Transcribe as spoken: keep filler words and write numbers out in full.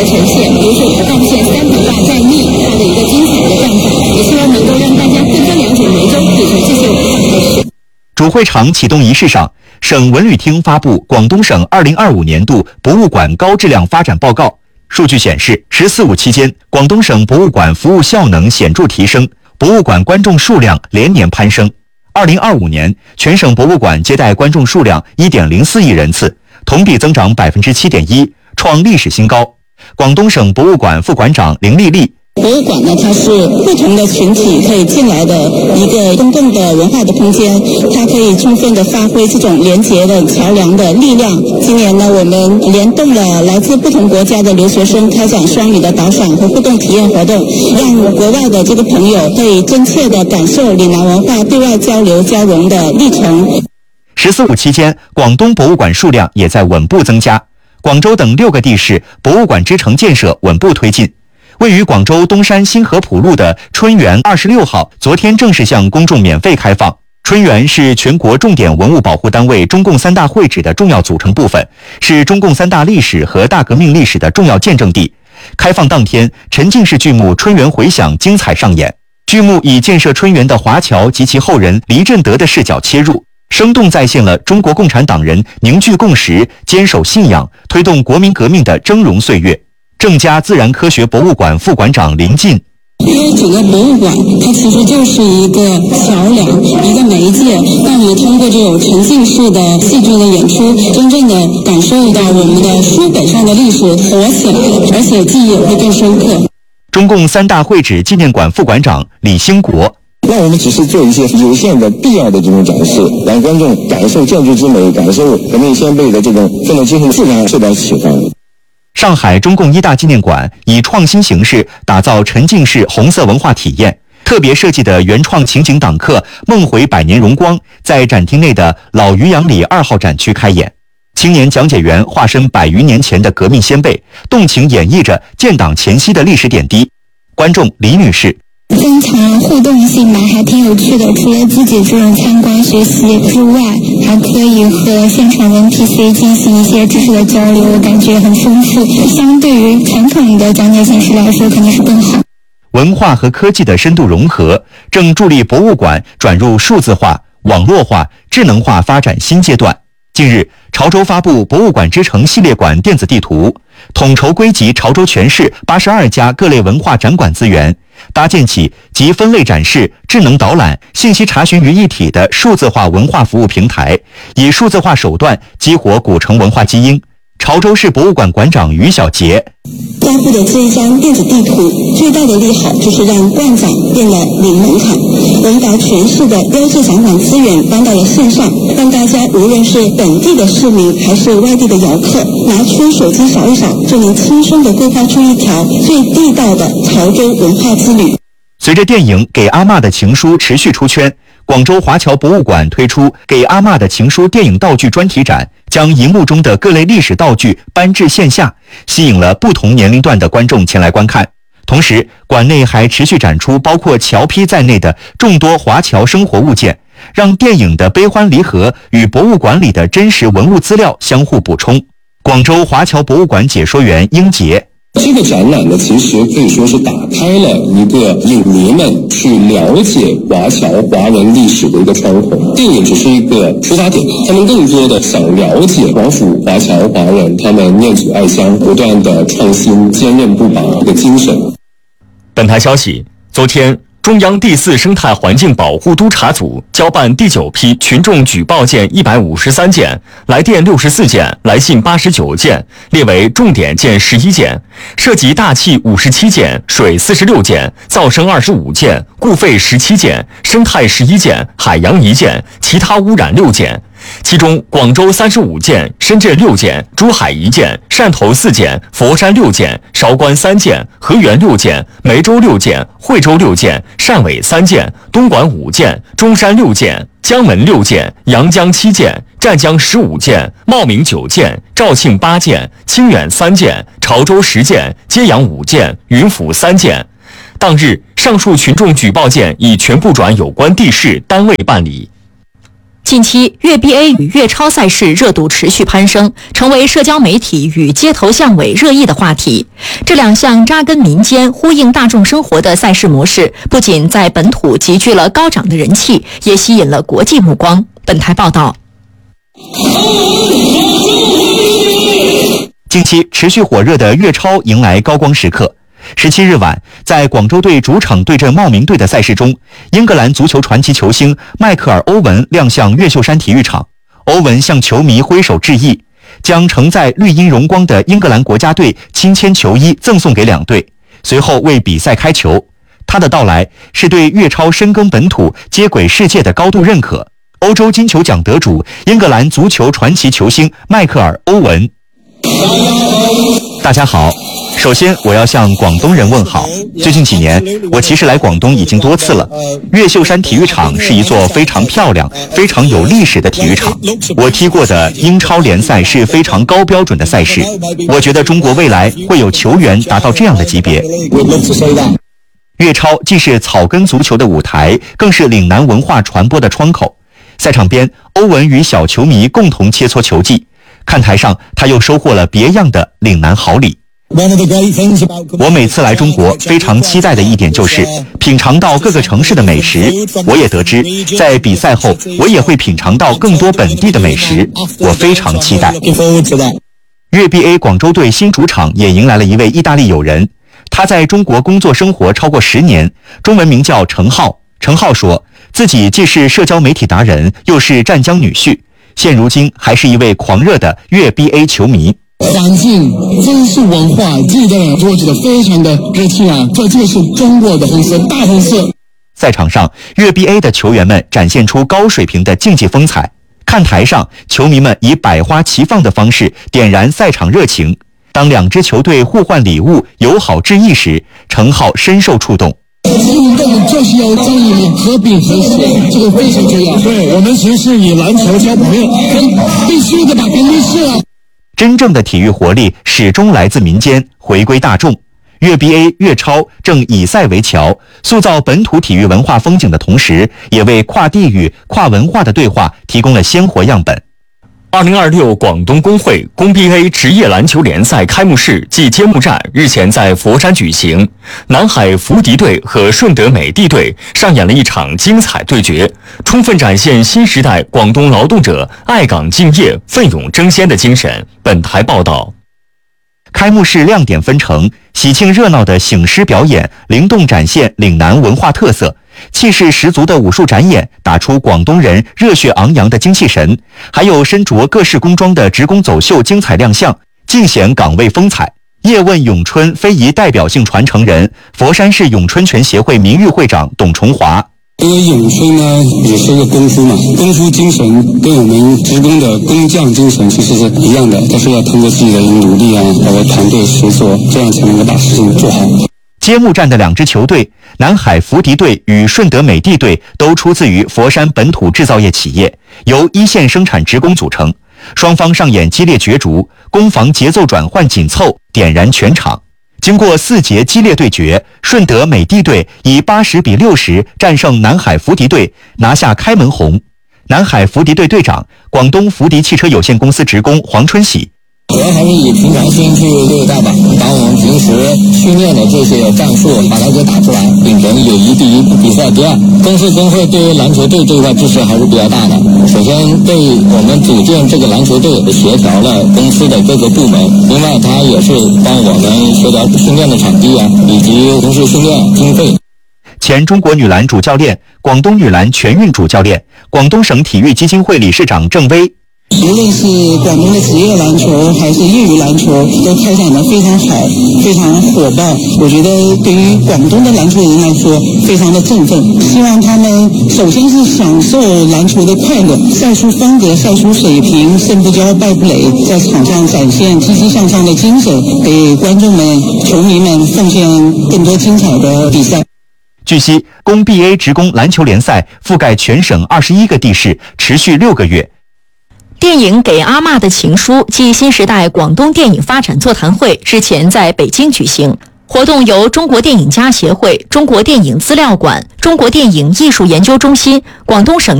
的呈现，比如说我们线三浦坝战役它的一个精彩的战法，也希望能够让大家更加了解梅州底层这些文化故事。 主会场启动仪式上，省文旅厅发布广东省二零二五年度博物馆高质量发展报告。数据显示，十四五期间，广东省博物馆服务效能显著提升，博物馆观众数量连年攀升。二零二五年，全省博物馆接待观众数量 一点零四亿人次，同比增长 百分之七点一， 创历史新高。广东省博物馆副馆长林丽丽。 博物馆呢，它是不同的群体可以进来的一个公共的文化的空间，它可以充分的发挥这种连结的桥梁的力量。今年呢，我们联动了来自不同国家的留学生，开展双语的导赏和互动体验活动，让国外的这个朋友可以真切的感受岭南文化对外交流交融的历程。 十四五期间，广东博物馆数量也在稳步增加，广州等六个地市博物馆之城建设稳步推进。位于广州东山新河浦路的春园二十六号，昨天正式向公众免费开放。春园是全国重点文物保护单位中共三大会址的重要组成部分，是中共三大历史和大革命历史的重要见证地。开放当天，沉浸式剧目《春园回响》精彩上演。剧目以建设春园的华侨及其后人黎振德的视角切入，生动再现了中国共产党人凝聚共识、坚守信仰、推动国民革命的峥嵘岁月。正佳自然科学博物馆副馆长林进， 因为整个博物馆它其实就是一个桥梁，一个媒介，让你通过这种沉浸式的戏剧的演出，真正的感受到我们的书本上的历史活起来，而且记忆也会更深刻。 中共三大会址纪念馆副馆长李兴国， 那我们只是做一些有限的必要的这种展示，让观众感受建筑之美，感受革命先辈的这种奋斗精神，自然受到启发。 上海中共一大纪念馆以创新形式打造沉浸式红色文化体验，特别设计的原创情景党课《梦回百年荣光》在展厅内的老渔阳里二号展区开演。青年讲解员化身百余年前的革命先辈，动情演绎着建党前夕的历史点滴。观众李女士， 增强互动性吧，还挺有趣的。除了自己这种参观学习之外，还可以和现场的 N P C 进行一些知识的交流，我感觉很丰富。相对于传统的讲解形式来说，肯定是更好。 文化和科技的深度融合，正助力博物馆转入数字化、网络化、智能化发展新阶段。近日，潮州发布博物馆之城系列馆电子地图，统筹归集潮州全市八十二家各类文化展馆资源，搭建起集分类展示、智能导览、信息查询于一体的数字化文化服务平台，以数字化手段激活古城文化基因。潮州市博物馆馆长于小杰， 发布的这一张电子地图最大的利好就是让观展变得零门槛，我们把全市的优质展馆资源搬到了线上，让大家无论是本地的市民还是外地的游客，拿出手机扫一扫，就能轻松地规划出一条最地道的潮州文化之旅。 随着电影《给阿嬷的情书》持续出圈，广州华侨博物馆推出《给阿嬷的情书》电影道具专题展，将荧幕中的各类历史道具搬至线下，吸引了不同年龄段的观众前来观看。同时，馆内还持续展出包括侨坯在内的众多华侨生活物件，让电影的悲欢离合与博物馆里的真实文物资料相互补充。广州华侨博物馆解说员英杰， 这个展览呢，其实可以说是打开了一个影迷们去了解华侨华人历史的一个窗口。电影只是一个出发点，他们更多的想了解广府华侨华人他们念祖爱乡、不断的创新、坚韧不拔的精神。 本台消息，昨天，中央第四生态环境保护督察组交办第九批群众举报件一百五十三件，来电六十四件，来信八十九件，列为重点件十一件，涉及大气五十七件、水四十六件、噪声二十五件、固废十七件、生态十一件、海洋一件，其他污染六件。其中广州三十五件，深圳六件，珠海一件，汕头四件，佛山六件，韶关三件，河源六件，梅州六件，惠州六件，汕尾三件，东莞五件，中山六件，江门六件，阳江七件，湛江十五件，茂名九件，肇庆八件，清远三件，潮州十件，揭阳五件，云浮三件。当日，上述群众举报件已全部转有关地市单位办理。 近期粤 B A 与粤超赛事热度持续攀升，成为社交媒体与街头巷尾热议的话题。这两项扎根民间、呼应大众生活的赛事模式，不仅在本土集聚了高涨的人气，也吸引了国际目光。本台报道。 近期持续火热的粤超迎来高光时刻。十七日晚，在广州队主场对阵茂名队的赛事中，英格兰足球传奇球星迈克尔·欧文亮相越秀山体育场。欧文向球迷挥手致意，将承载绿茵荣光的英格兰国家队亲签球衣赠送给两队，随后为比赛开球。他的到来是对粤超深耕本土、接轨世界的高度认可。欧洲金球奖得主、英格兰足球传奇球星迈克尔·欧文。大家好，首先我要向广东人问好。最近几年，我其实来广东已经多次了。越秀山体育场是一座非常漂亮、非常有历史的体育场。我踢过的英超联赛是非常高标准的赛事。我觉得中国未来会有球员达到这样的级别。粤超既是草根足球的舞台，更是岭南文化传播的窗口。赛场边，欧文与小球迷共同切磋球技。看台上，他又收获了别样的岭南好礼。我每次来中国非常期待的一点就是品尝到各个城市的美食。我也得知，在比赛后我也会品尝到更多本地的美食，我非常期待。粤 B A 广州队新主场也迎来了一位意大利友人，他在中国工作生活超过十年，中文名叫程浩。程浩说自己既是社交媒体达人，又是湛江女婿，现如今还是一位狂热的粤 B A 球迷。 环境、真实文化，这个人我觉得非常的热情啊！这就是中国的红色，大红色。 赛场上，粤 B A 的球员们展现出高水平的竞技风采。看台上，球迷们以百花齐放的方式点燃赛场热情。当两支球队互换礼物、友好致意时，程浩深受触动。 运动就是要在意和平和谐，这个非常重要。对，我们其实是以篮球交朋友，必须的吧，肯定是啊。 真正的体育活力始终来自民间，回归大众。粤 B A 粤超正以赛为桥，塑造本土体育文化风景的同时，也为跨地域、跨文化的对话提供了鲜活样本。 二零二六广东工会工 B A 职业篮球联赛开幕式暨揭幕战日前在佛山举行，南海福迪队和顺德美地队上演了一场精彩对决，充分展现新时代广东劳动者爱岗敬业、奋勇争先的精神。本台报道。 开幕式亮点纷呈，喜庆热闹的醒狮表演灵动展现岭南文化特色，气势十足的武术展演打出广东人热血昂扬的精气神，还有身着各式工装的职工走秀精彩亮相，尽显岗位风采。叶问咏春非遗代表性传承人，佛山市咏春拳协会名誉会长董崇华。 因为咏春呢也是一个功夫嘛，功夫精神跟我们职工的工匠精神其实是一样的，都是要通过自己的努力啊，包括团队协作，这样才能够把事情做好。 揭幕战的两支球队，南海福迪队与顺德美地队都出自于佛山本土制造业企业，由一线生产职工组成，双方上演激烈角逐，攻防节奏转换紧凑，点燃全场。经过四节激烈对决，顺德美地队以八十比六十战胜南海福迪队，拿下开门红。南海福迪队队长、广东福迪汽车有限公司职工黄春喜。 主要还是以平常心去对待吧，把我们平时训练的这些战术把它给打出来，秉承友谊第一，比赛第二。公司工会对于篮球队这一块支持还是比较大的。首先对我们组建这个篮球队协调了公司的各个部门，另外他也是帮我们协调训练的场地啊，以及从事训练经费。 前中国女篮主教练、广东女篮全运主教练、广东省体育基金会理事长郑威。 无论是广东的职业篮球还是业余篮球，都开展得非常好，非常火爆。我觉得对于广东的篮球人来说，非常的振奋。希望他们首先是享受篮球的快乐，赛出风格，赛出水平，胜不骄，败不馁，在场上展现积极向上的精神，给观众们、球迷们奉献更多精彩的比赛。 据悉，工 B A 职工篮球联赛覆盖全省二十一个地市，持续六个月。 电影《给阿嬷的情书》暨新时代广东电影发展座谈会日前在北京举行，活动由中国电影家协会、中国电影资料馆、中国电影艺术研究中心、广东省